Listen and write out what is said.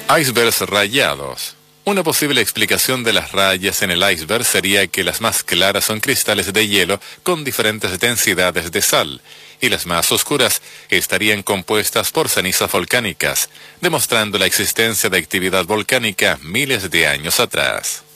Icebergs rayados. Una posible explicación de las rayas en el iceberg sería que las más claras son cristales de hielo con diferentes densidades de sal, y las más oscuras estarían compuestas por cenizas volcánicas, demostrando la existencia de actividad volcánica miles de años atrás.